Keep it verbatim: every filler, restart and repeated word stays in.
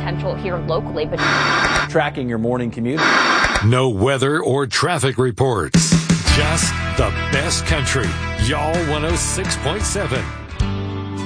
potential here locally. But tracking your morning commute. No weather or traffic reports. Just the best country. Y'all one oh six point seven.